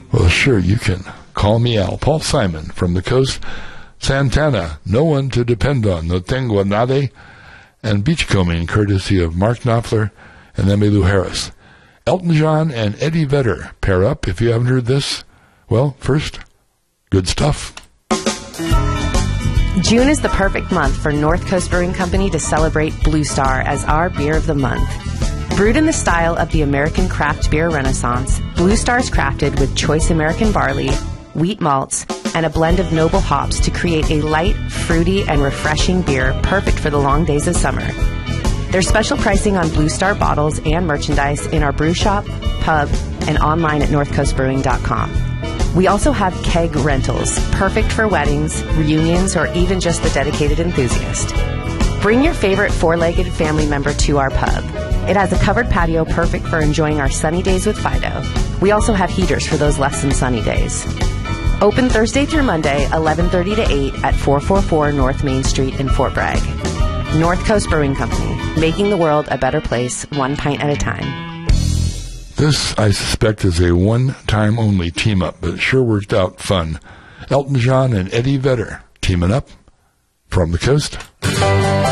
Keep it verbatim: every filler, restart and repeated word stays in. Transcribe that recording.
Well, sure, you can call me Al. Paul Simon from the coast. Santana, No One to Depend On, No Tengo Nade, and Beachcombing, courtesy of Mark Knopfler and Emmylou Harris. Elton John and Eddie Vedder pair up. If you haven't heard this, well, first, good stuff. June is the perfect month for North Coast Brewing Company to celebrate Blue Star as our beer of the month. Brewed in the style of the American craft beer renaissance, Blue Star is crafted with choice American barley, wheat malts, and a blend of noble hops to create a light, fruity, and refreshing beer perfect for the long days of summer. There's special pricing on Blue Star bottles and merchandise in our brew shop, pub, and online at north coast brewing dot com. We also have keg rentals, perfect for weddings, reunions, or even just the dedicated enthusiast. Bring your favorite four-legged family member to our pub. It has a covered patio perfect for enjoying our sunny days with Fido. We also have heaters for those less than sunny days. Open Thursday through Monday, eleven thirty to eight at four forty-four North Main Street in Fort Bragg. North Coast Brewing Company, making the world a better place, one pint at a time. This, I suspect, is a one-time only team-up, but it sure worked out fun. Elton John and Eddie Vedder teaming up from the coast.